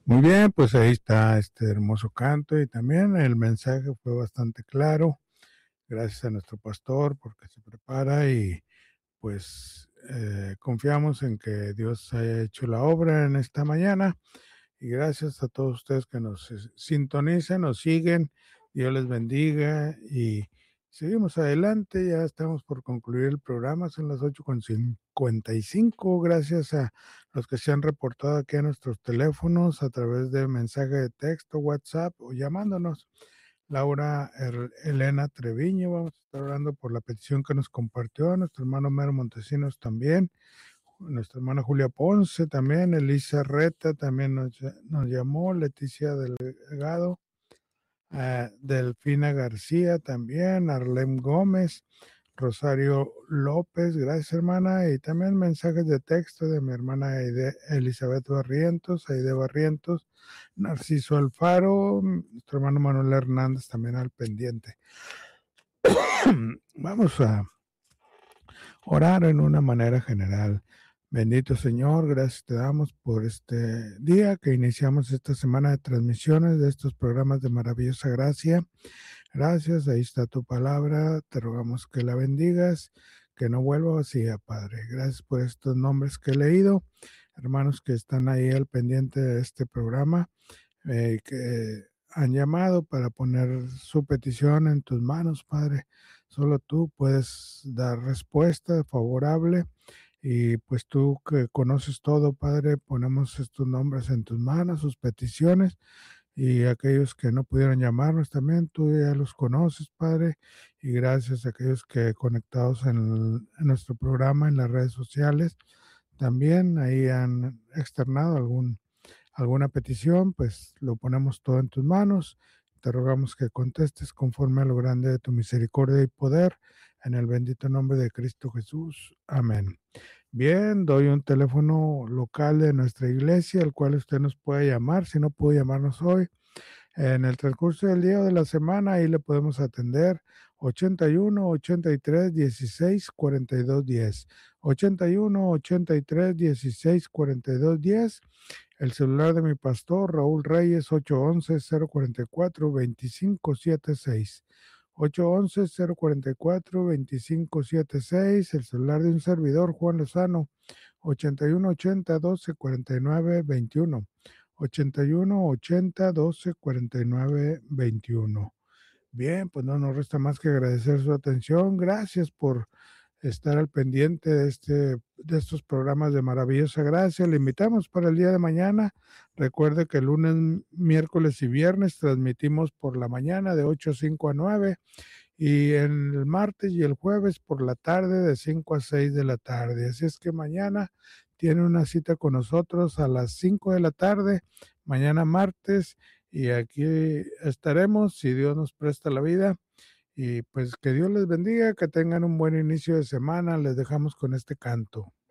Muy bien, pues ahí está este hermoso canto y también el mensaje fue bastante claro. Gracias a nuestro pastor porque se prepara y pues confiamos en que Dios haya hecho la obra en esta mañana y gracias a todos ustedes que nos sintonizan, nos siguen. Dios les bendiga y seguimos adelante. Ya estamos por concluir el programa, son las 8:55. Gracias a los que se han reportado aquí a nuestros teléfonos a través de mensaje de texto, WhatsApp o llamándonos. Laura Elena Treviño, vamos a estar orando por la petición que nos compartió nuestro hermano Mero Montesinos también, nuestra hermana Julia Ponce también, Elisa Reta también nos llamó, Leticia Delgado, Delfina García también, Arlem Gómez, Rosario López, gracias hermana, y también mensajes de texto de mi hermana Elizabeth Barrientos, Aide Barrientos, Narciso Alfaro, nuestro hermano Manuel Hernández también al pendiente. Vamos a orar en una manera general. Bendito Señor, gracias te damos por este día que iniciamos esta semana de transmisiones de estos programas de maravillosa gracia. Gracias, ahí está tu palabra, te rogamos que la bendigas, que no vuelva vacía, Padre. Gracias por estos nombres que he leído, hermanos que están ahí al pendiente de este programa, que han llamado para poner su petición en tus manos, Padre. Solo tú puedes dar respuesta favorable y pues tú que conoces todo, Padre, ponemos estos nombres en tus manos, sus peticiones y aquellos que no pudieron llamarnos también, tú ya los conoces, Padre, y gracias a aquellos que conectados en nuestro programa, en las redes sociales, también ahí han externado alguna petición, pues lo ponemos todo en tus manos. Te rogamos que contestes conforme a lo grande de tu misericordia y poder, en el bendito nombre de Cristo Jesús. Amén. Bien, doy un teléfono local de nuestra iglesia, al cual usted nos puede llamar. Si no puede llamarnos hoy, en el transcurso del día o de la semana, ahí le podemos atender 81 83 16 42 10. 81 83 16 42 10. El celular de mi pastor, Raúl Reyes, 811-044-2576. 811-044-2576. El celular de un servidor, Juan Lozano, 8180-1249-21. 8180-1249-21. Bien, pues no nos resta más que agradecer su atención. Gracias por estar al pendiente de estos programas de maravillosa gracia. Le invitamos para el día de mañana. Recuerde que el lunes, miércoles y viernes transmitimos por la mañana de 8 a 5 a 9 y el martes y el jueves por la tarde de 5 a 6 de la tarde. Así es que mañana tiene una cita con nosotros a las 5 de la tarde, mañana martes, y aquí estaremos si Dios nos presta la vida. Y pues que Dios les bendiga, que tengan un buen inicio de semana. Les dejamos con este canto.